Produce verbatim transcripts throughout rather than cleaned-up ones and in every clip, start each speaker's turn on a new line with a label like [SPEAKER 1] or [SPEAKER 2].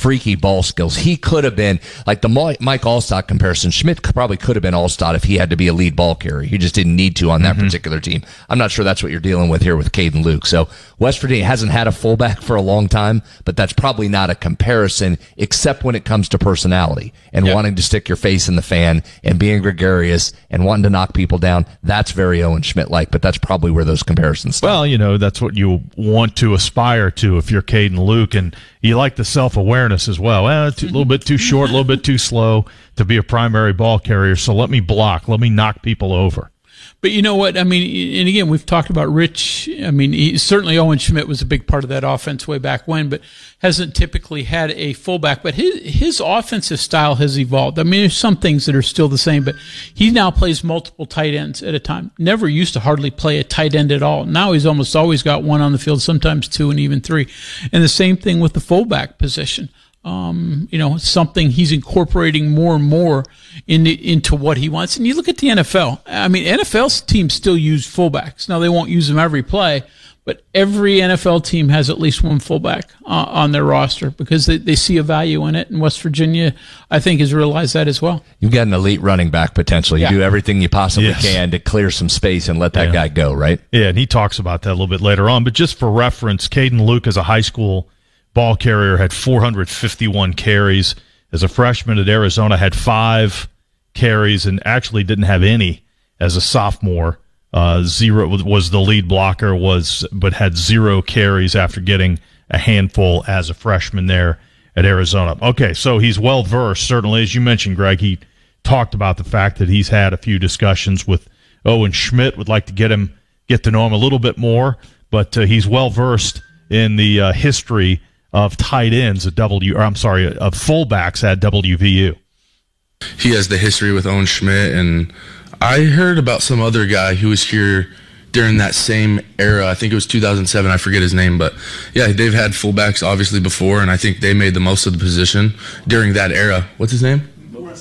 [SPEAKER 1] freaky ball skills. He could have been, like the Mike Alstott comparison, Schmidt probably could have been Alstott if he had to be a lead ball carrier. He just didn't need to on that mm-hmm. particular team. I'm not sure that's what you're dealing with here with Caden Luke. So West Virginia hasn't had a fullback for a long time, but that's probably not a comparison, except when it comes to personality and yep. wanting to stick your face in the fan and being gregarious and wanting to knock people down. That's very Owen Schmidt-like, but that's probably where those comparisons stop.
[SPEAKER 2] Well, you know, that's what you want to aspire to if you're Caden Luke, and you like the self-awareness as well. well a little bit too short, a little bit too slow to be a primary ball carrier, so let me block, let me knock people over.
[SPEAKER 3] But you know what? I mean, and again, we've talked about Rich. I mean, he, certainly Owen Schmidt was a big part of that offense way back when, but hasn't typically had a fullback. But his his offensive style has evolved. I mean, there's some things that are still the same, but he now plays multiple tight ends at a time. Never used to hardly play a tight end at all. Now he's almost always got one on the field, sometimes two and even three. And the same thing with the fullback position. Um, you know, something he's incorporating more and more in the, into what he wants. And you look at the N F L. I mean, N F L teams still use fullbacks. Now, they won't use them every play, but every N F L team has at least one fullback uh, on their roster because they, they see a value in it. And West Virginia, I think, has realized that as well.
[SPEAKER 1] You've got an elite running back potential. You
[SPEAKER 3] yeah.
[SPEAKER 1] do everything you possibly
[SPEAKER 2] yes.
[SPEAKER 1] can to clear some space and let that
[SPEAKER 2] yeah.
[SPEAKER 1] guy go, right?
[SPEAKER 2] Yeah, and he talks about that a little bit later on. But just for reference, Caden Luke as a high school ball carrier had four hundred fifty-one carries. As a freshman at Arizona, had five carries and actually didn't have any as a sophomore. Uh, zero was the lead blocker, was but had zero carries after getting a handful as a freshman there at Arizona. Okay, so he's well versed. Certainly, as you mentioned, Greg, he talked about the fact that he's had a few discussions with Owen Schmidt. Would like to get him get to know him a little bit more, but uh, he's well versed in the uh, history of tight ends at W, or I'm sorry, of fullbacks at W V U.
[SPEAKER 4] He has the history with Owen Schmidt, and I heard about some other guy who was here during that same era. I think it was two thousand seven. I forget his name, but yeah, they've had fullbacks obviously before, and I think they made the most of the position during that era. What's his name?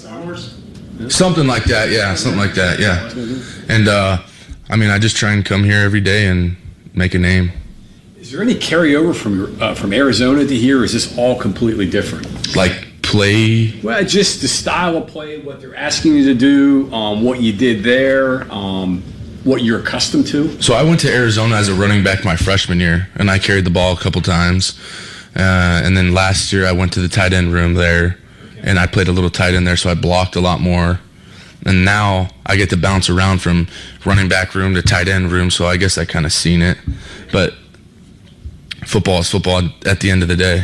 [SPEAKER 4] Something like that, yeah, something like that, yeah. And uh, I mean, I just try and come here every day and make a name.
[SPEAKER 5] Is there any carryover from uh, from Arizona to here, or is this all completely different?
[SPEAKER 4] Like play?
[SPEAKER 5] Well, just the style of play, what they're asking you to do, um, what you did there, um, what you're accustomed to.
[SPEAKER 4] So I went to Arizona as a running back my freshman year, and I carried the ball a couple times. Uh, and then last year I went to the tight end room there, okay. and I played a little tight end there, so I blocked a lot more. And now I get to bounce around from running back room to tight end room, so I guess I kind of seen it. But football is football at the end of the day.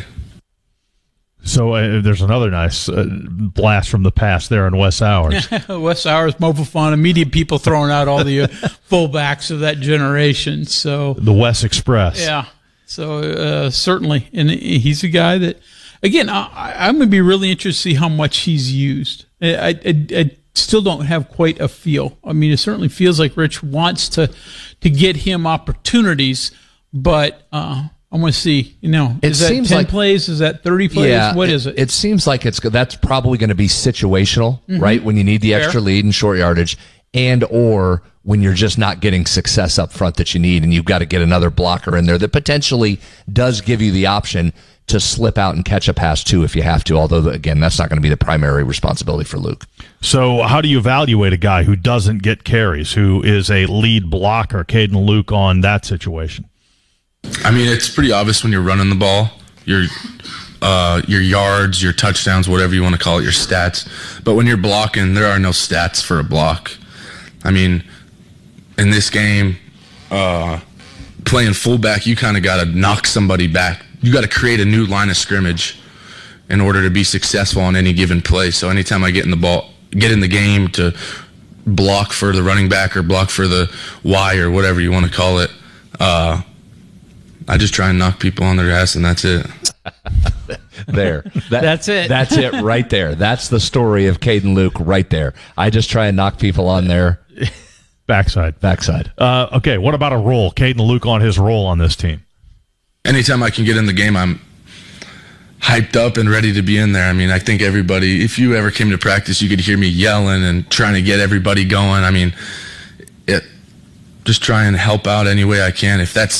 [SPEAKER 2] So uh, there's another nice uh, blast from the past there in Wes Hours.
[SPEAKER 3] Wes Hours, Mo Fofana, media people throwing out all the uh, fullbacks of that generation. So
[SPEAKER 2] the Wes Express.
[SPEAKER 3] Yeah. So uh, certainly, and he's a guy that, again, I, I'm going to be really interested to see how much he's used. I, I, I still don't have quite a feel. I mean, it certainly feels like Rich wants to to get him opportunities, but uh, I want to see, you know,
[SPEAKER 1] it
[SPEAKER 3] is that
[SPEAKER 1] seems
[SPEAKER 3] ten
[SPEAKER 1] like,
[SPEAKER 3] plays? Is that thirty plays?
[SPEAKER 1] Yeah,
[SPEAKER 3] what
[SPEAKER 1] it,
[SPEAKER 3] is it?
[SPEAKER 1] It seems like it's that's probably going to be situational, mm-hmm. right? When you need the
[SPEAKER 3] Fair.
[SPEAKER 1] extra lead and short yardage, and or when you're just not getting success up front that you need, and you've got to get another blocker in there that potentially does give you the option to slip out and catch a pass too if you have to, although, again, that's not going to be the primary responsibility for Luke.
[SPEAKER 2] So how do you evaluate a guy who doesn't get carries, who is a lead blocker, Caden Luke, on that situation?
[SPEAKER 4] I mean, it's pretty obvious when you're running the ball, your uh, your yards, your touchdowns, whatever you want to call it, your stats. But when you're blocking, there are no stats for a block. I mean, in this game, uh, playing fullback, you kind of got to knock somebody back. You got to create a new line of scrimmage in order to be successful on any given play. So anytime I get in the ball, get in the game to block for the running back or block for the Y or whatever you want to call it, uh, I just try and knock people on their ass, and that's it.
[SPEAKER 1] There. That,
[SPEAKER 3] that's it.
[SPEAKER 1] That's it right there. That's the story of Caden Luke right there. I just try and knock people on their
[SPEAKER 2] backside.
[SPEAKER 1] Backside.
[SPEAKER 2] Uh, okay, what about a role? Caden Luke on his role on this team.
[SPEAKER 4] Anytime I can get in the game, I'm hyped up and ready to be in there. I mean, I think everybody, if you ever came to practice, you could hear me yelling and trying to get everybody going. I mean, it, just try and help out any way I can. If that's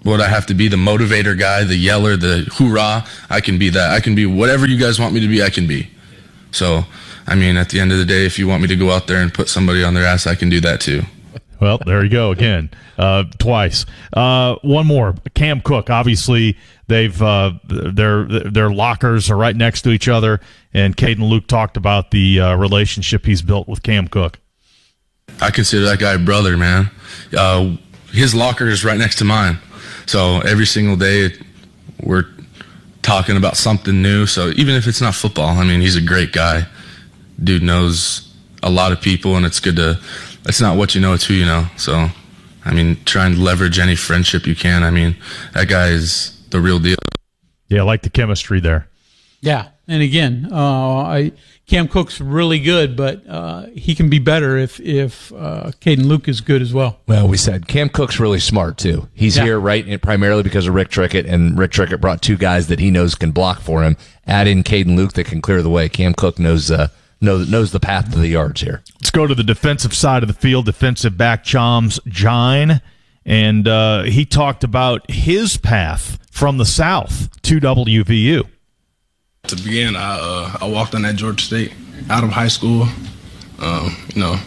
[SPEAKER 4] what I have to be, the motivator guy, the yeller, the hoorah, I can be that. I can be whatever you guys want me to be, I can be. So, I mean, at the end of the day, if you want me to go out there and put somebody on their ass, I can do that too.
[SPEAKER 2] Well, there you go again, uh, twice. Uh, one more, Cam Cook. Obviously, they've uh, their their lockers are right next to each other, and Caden Luke talked about the uh, relationship he's built with Cam Cook.
[SPEAKER 4] I consider that guy a brother, man. Uh, his locker is right next to mine, so every single day we're talking about something new. So even if it's not football, I mean, he's a great guy. Dude knows a lot of people, and it's good to. It's not what you know, it's who you know. So, I mean, try and leverage any friendship you can. I mean, that guy is the real deal.
[SPEAKER 2] Yeah, I like the chemistry there.
[SPEAKER 3] Yeah, and again, uh, I Cam Cook's really good, but uh, he can be better if if uh, Caden Luke is good as well.
[SPEAKER 1] Well, we said Cam Cook's really smart too. He's
[SPEAKER 3] Yeah.
[SPEAKER 1] here right primarily because of Rick Trickett, and Rick Trickett brought two guys that he knows can block for him. Add in Caden Luke that can clear the way. Cam Cook knows uh, knows knows the path to the yards here.
[SPEAKER 2] Let's go to the defensive side of the field, defensive back Chams Jine, and uh, he talked about his path from the South to W V U.
[SPEAKER 6] To begin, I uh, I walked on at Georgia State out of high school. Um, you know,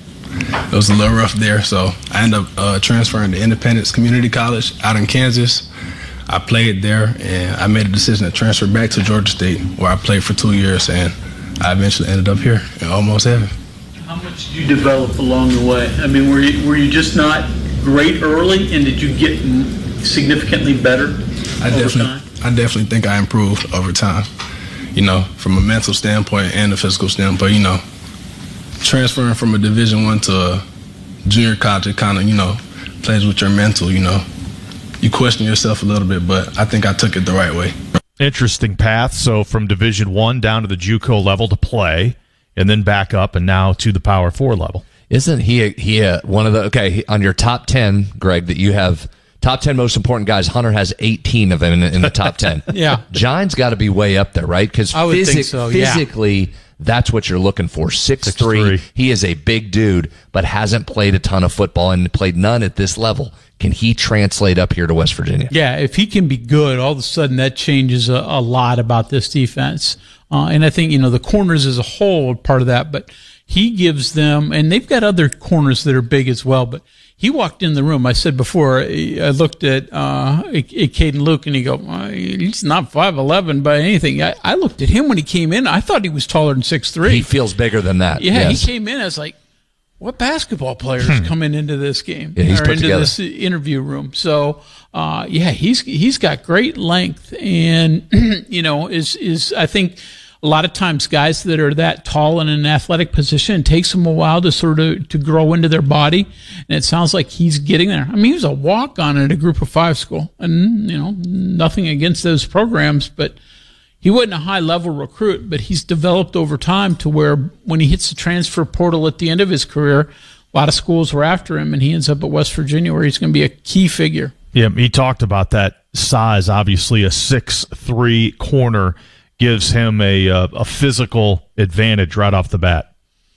[SPEAKER 6] it was a little rough there, so I ended up uh, transferring to Independence Community College out in Kansas. I played there, and I made a decision to transfer back to Georgia State, where I played for two years, and I eventually ended up here in almost heaven.
[SPEAKER 7] How much did you develop along the way? I mean, were you, were you just not great early, and did you get significantly better
[SPEAKER 6] I
[SPEAKER 7] over
[SPEAKER 6] definitely,
[SPEAKER 7] time?
[SPEAKER 6] I definitely think I improved over time. You know, from a mental standpoint and a physical standpoint. You know, transferring from a Division One to a junior college, it kind of, you know, plays with your mental. You know, you question yourself a little bit, but I think I took it the right way.
[SPEAKER 2] Interesting path. So from Division One down to the JUCO level to play, and then back up, and now to the Power Four level.
[SPEAKER 1] Isn't he he uh, one of the okay on your top ten, Greg? That you have top ten most important guys. Hunter has eighteen of them in, in the top ten.
[SPEAKER 3] Yeah,
[SPEAKER 1] Jine's got to be way up there, right? Because
[SPEAKER 3] I would
[SPEAKER 1] physic-
[SPEAKER 3] think so, yeah.
[SPEAKER 1] physically, that's what you're looking for. Six three. He is a big dude, but hasn't played a ton of football and played none at this level. Can he translate up here to West Virginia?
[SPEAKER 3] Yeah, if he can be good, all of a sudden that changes a, a lot about this defense. Uh, and I think, you know, the corners as a whole are part of that, but he gives them, and they've got other corners that are big as well, but he walked in the room. I said before, I looked at, uh, at Caden Luke, and he go, well, he's not five eleven by anything. I, I looked at him when he came in. I thought he was taller than six three.
[SPEAKER 1] He feels bigger than that.
[SPEAKER 3] Yeah,
[SPEAKER 1] yes.
[SPEAKER 3] He came in, I was like, what basketball players hmm. coming into this game
[SPEAKER 1] yeah, he's
[SPEAKER 3] or
[SPEAKER 1] put
[SPEAKER 3] into
[SPEAKER 1] together.
[SPEAKER 3] this interview room? So, uh, yeah, he's he's got great length, and you know, is is I think a lot of times guys that are that tall in an athletic position, it takes them a while to sort of to grow into their body, and it sounds like he's getting there. I mean, he was a walk on at a Group of Five school, and you know, nothing against those programs, but he wasn't a high-level recruit, but he's developed over time to where when he hits the transfer portal at the end of his career, a lot of schools were after him, and he ends up at West Virginia where he's going to be a key figure.
[SPEAKER 2] Yeah, he talked about that size. Obviously, a six three corner gives him a, a, a physical advantage right off the bat.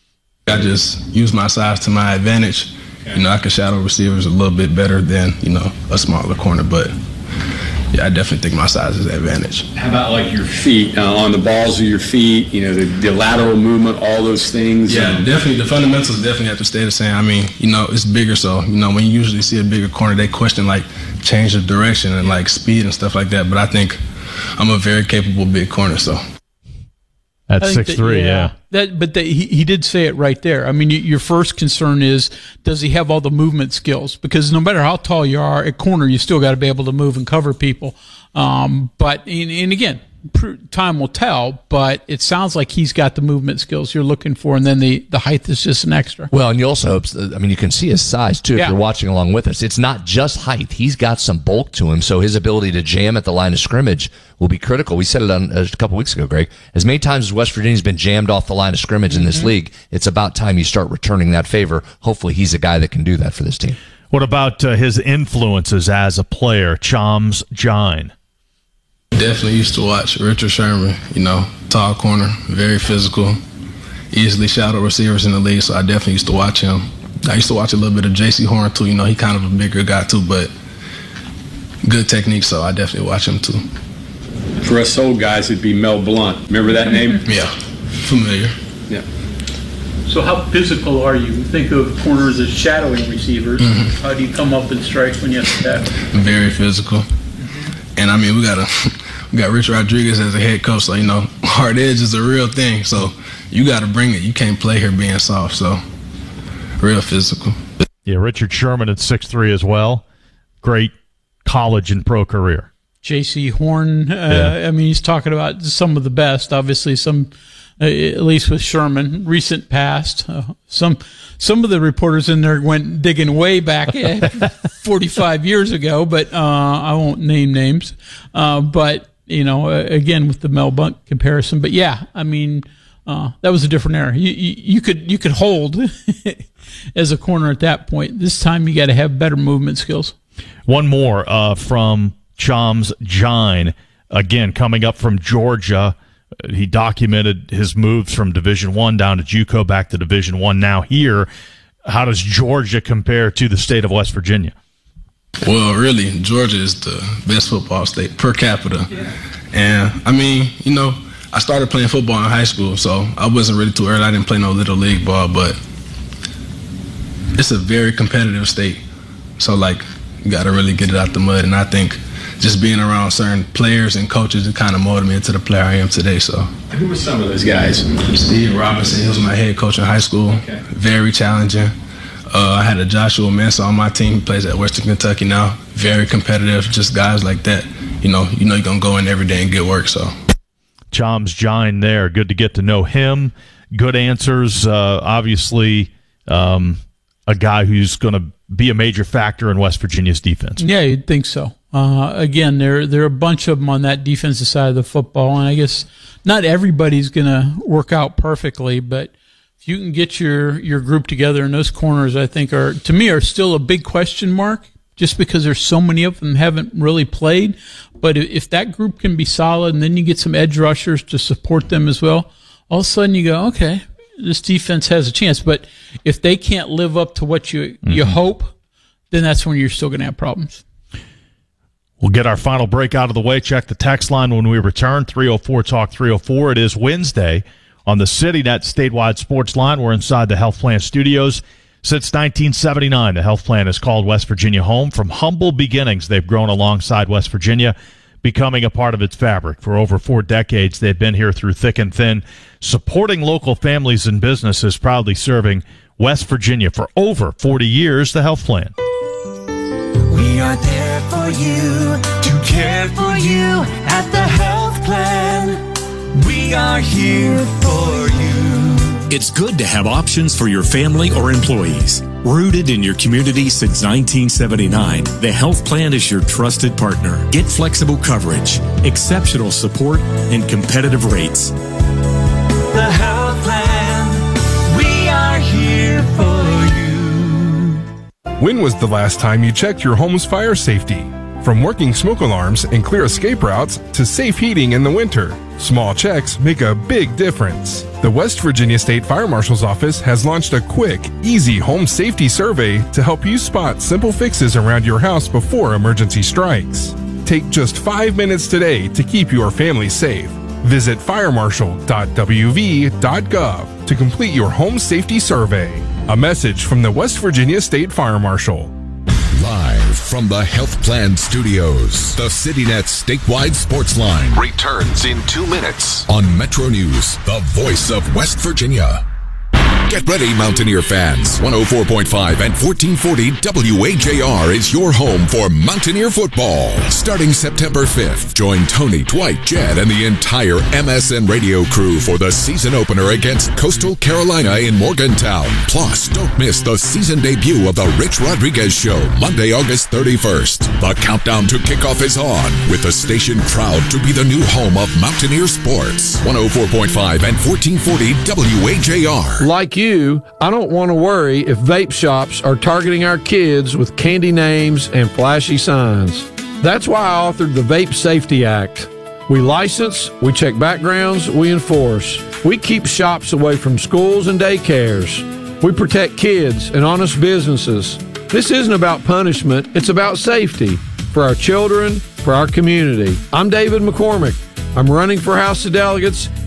[SPEAKER 6] I just use my size to my advantage. You know, I can shadow receivers a little bit better than, you know, a smaller corner, but yeah, I definitely think my size is an advantage.
[SPEAKER 5] How about like your feet, uh, on the balls of your feet, you know, the, the lateral movement, all those things?
[SPEAKER 6] Yeah,
[SPEAKER 5] um,
[SPEAKER 6] definitely. The fundamentals definitely have to stay the same. I mean, you know, it's bigger, so, you know, when you usually see a bigger corner, they question, like, change of direction and, like, speed and stuff like that. But I think I'm a very capable big corner, so.
[SPEAKER 2] At six three, yeah. yeah.
[SPEAKER 3] That, but the, he, he did say it right there. I mean, you, your first concern is, does he have all the movement skills? Because no matter how tall you are at corner, you still got to be able to move and cover people. Um, but, and, and again, time will tell, but it sounds like he's got the movement skills you're looking for, and then the, the height is just an extra.
[SPEAKER 1] Well, and you also hope, I mean, you can see his size, too, if
[SPEAKER 3] Yeah.
[SPEAKER 1] you're watching along with us. It's not just height. He's got some bulk to him, so his ability to jam at the line of scrimmage will be critical. We said it on, a couple weeks ago, Greg. As many times as West Virginia's been jammed off the line of scrimmage mm-hmm. in this league, it's about time you start returning that favor. Hopefully he's a guy that can do that for this team.
[SPEAKER 2] What about uh, his influences as a player, Chams Jine?
[SPEAKER 6] Definitely used to watch Richard Sherman, you know, tall corner, very physical, easily shadow receivers in the league, so I definitely used to watch him. I used to watch a little bit of J C Horn, too. You know, he kind of a bigger guy, too, but good technique, so I definitely watch him too.
[SPEAKER 5] For us old guys, it'd be Mel Blount. Remember that name?
[SPEAKER 6] Yeah, familiar.
[SPEAKER 5] Yeah.
[SPEAKER 7] So how physical are you? Think of corners as shadowing receivers. Mm-hmm. How do you come up and strike when you have to tackle?
[SPEAKER 6] Very physical. Mm-hmm. And I mean, we got a we got Rich Rodriguez as a head coach, so you know, hard edge is a real thing. So you got to bring it. You can't play here being soft. So real physical.
[SPEAKER 2] Yeah, Richard Sherman at six three as well. Great college and pro career.
[SPEAKER 3] J C Horn, uh, yeah. I mean, he's talking about some of the best. Obviously, some, uh, at least with Sherman, recent past. Uh, some some of the reporters in there went digging way back forty-five years ago, but uh, I won't name names. Uh, but, you know, uh, again, with the Mel Blount comparison. But, yeah, I mean, uh, that was a different era. You, you, you could you could hold as a corner at that point. This time you got to have better movement skills.
[SPEAKER 2] One more uh, from Chams Jine, again, coming up from Georgia. He documented his moves from Division One down to JUCO, back to Division One, now here. How does Georgia compare to the state of West Virginia?
[SPEAKER 6] Well, really, Georgia is the best football state per capita. Yeah. And, I mean, you know, I started playing football in high school, so I wasn't really too early. I didn't play no little league ball, but it's a very competitive state. So, like, you got to really get it out the mud. And I think just being around certain players and coaches, it kind of molded me into the player I am today. So,
[SPEAKER 5] who were some of those guys?
[SPEAKER 6] Steve Robinson, he was my head coach in high school. Okay. Very challenging. Uh, I had a Joshua Mensah on my team. He plays at Western Kentucky now. Very competitive. Just guys like that. You know, you know you're gonna go in every day and get work. So,
[SPEAKER 2] Chams Jine there. Good to get to know him. Good answers. Uh, obviously, um, a guy who's going to be a major factor in West Virginia's defense.
[SPEAKER 3] Yeah, you'd think so. Uh, again, there there are a bunch of them on that defensive side of the football, and I guess not everybody's going to work out perfectly, but if you can get your, your group together, and those corners, I think, are to me are still a big question mark, just because there's so many of them haven't really played. But if that group can be solid, and then you get some edge rushers to support them as well, all of a sudden you go, okay, this defense has a chance. But if they can't live up to what you mm-hmm. you hope, then that's when you're still going to have problems.
[SPEAKER 2] We'll get our final break out of the way. Check the text line when we return, three oh four talk three oh four. It is Wednesday on the CityNet statewide sports line. We're inside the Health Plan studios. Since nineteen seventy-nine, the Health Plan has called West Virginia home. From humble beginnings, they've grown alongside West Virginia, becoming a part of its fabric. For over four decades, they've been here through thick and thin, supporting local families and businesses, proudly serving West Virginia for over forty years. The Health Plan.
[SPEAKER 8] We are there for you, to care for you at the Health Plan. We are here for you.
[SPEAKER 9] It's good to have options for your family or employees. Rooted in your community since nineteen seventy-nine, the Health Plan is your trusted partner. Get flexible coverage, exceptional support, and competitive rates.
[SPEAKER 8] The Health Plan, we are here for you.
[SPEAKER 10] When was the last time you checked your home's fire safety? From working smoke alarms and clear escape routes to safe heating in the winter, small checks make a big difference. The West Virginia State Fire Marshal's Office has launched a quick, easy home safety survey to help you spot simple fixes around your house before emergency strikes. Take just five minutes today to keep your family safe. Visit fire marshal dot w v dot gov to complete your home safety survey. A message from the West Virginia State Fire Marshal.
[SPEAKER 11] Live from the Health Plan Studios, the CityNet statewide sports line returns in two minutes on Metro News, the voice of West Virginia. Get ready, Mountaineer fans. one oh four point five and fourteen forty W A J R is your home for Mountaineer football. Starting September fifth, join Tony, Dwight, Jed, and the entire M S N radio crew for the season opener against Coastal Carolina in Morgantown. Plus, don't miss the season debut of the Rich Rodriguez Show, Monday, August thirty-first. The countdown to kickoff is on, with the station proud to be the new home of Mountaineer sports. one oh four point five and fourteen forty W A J R.
[SPEAKER 12] Like you, I don't want to worry if vape shops are targeting our kids with candy names and flashy signs. That's why I authored the Vape Safety Act. We license, we check backgrounds, we enforce. We keep shops away from schools and daycares. We protect kids and honest businesses. This isn't about punishment, it's about safety. for our children, for our community. I'm David McCormick. I'm running for House of Delegates,